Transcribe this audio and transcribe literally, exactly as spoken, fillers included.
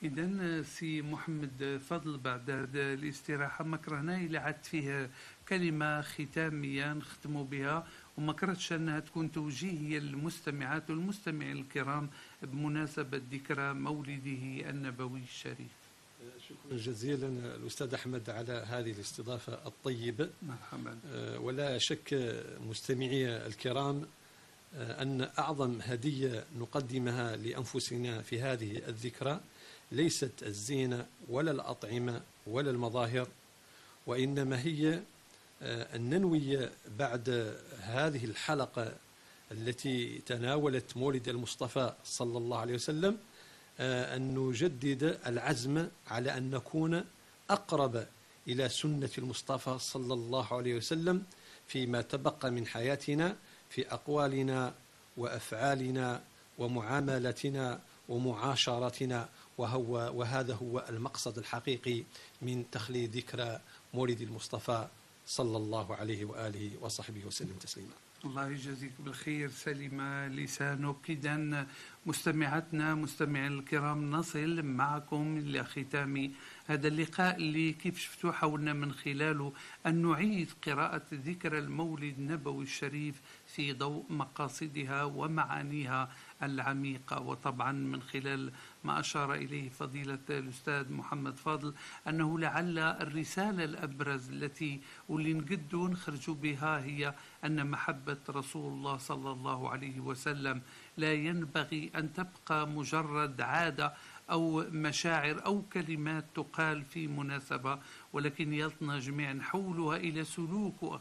إذا سي محمد فضل، بعد هذه الاستراحة ما كرهنا إلا عدت فيه كلمة ختامية نختم بها، وما كرهتش أنها تكون توجيهية للمستمعات والمستمعين الكرام بمناسبة ذكرى مولده النبوي الشريف. شكرا جزيلا الأستاذ أحمد على هذه الاستضافة الطيبة. مرحبا. ولا شك مستمعي الكرام أن أعظم هدية نقدمها لأنفسنا في هذه الذكرى ليست الزينة ولا الأطعمة ولا المظاهر، وإنما هي أن ننوي بعد هذه الحلقة التي تناولت مولد المصطفى صلى الله عليه وسلم أن نجدد العزم على أن نكون أقرب إلى سنة المصطفى صلى الله عليه وسلم فيما تبقى من حياتنا، في أقوالنا وأفعالنا ومعاملتنا ومعاشرتنا، وهو وهذا هو المقصد الحقيقي من تخليد ذكرى مولد المصطفى صلى الله عليه وآله وصحبه وسلم تسليما. الله يجزيك بالخير، سلم لسانك. إذا مستمعاتنا مستمعين الكرام، نصل معكم لختام هذا اللقاء اللي كيف شفتوا حاولنا من خلاله أن نعيد قراءة ذكرى المولد النبوي الشريف في ضوء مقاصدها ومعانيها العميقة، وطبعا من خلال ما أشار إليه فضيلة الأستاذ محمد فاضل أنه لعل الرسالة الأبرز التي واللي نقدوا نخرجوا بها هي أن محبة رسول الله صلى الله عليه وسلم لا ينبغي أن تبقى مجرد عادة أو مشاعر أو كلمات تقال في مناسبة، ولكن يلطنا جميعا حولها إلى سلوك